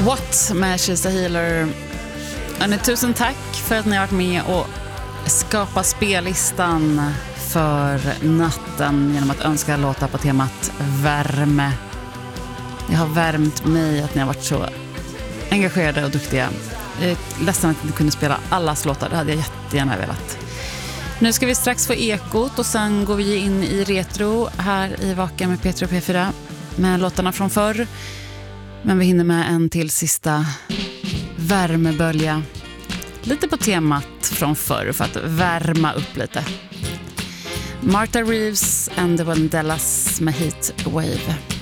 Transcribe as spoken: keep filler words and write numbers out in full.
What med She's a Healer. Hörrni, tusen tack för att ni har varit med och skapat spellistan för natten genom att önska låtar på temat värme. Det har värmt mig att ni har varit så engagerade och duktiga. Jag är ledsen att ni inte kunde spela allas låtar, det hade jag jättegärna velat. Nu ska vi strax få ekot och sen går vi in i retro här i Vaken med Peter och P fyra med låtarna från förr. Men vi hinner med en till sista värmebölja. Lite på temat från förr för att värma upp lite. Martha Reeves and the Vandellas med Heat Wave.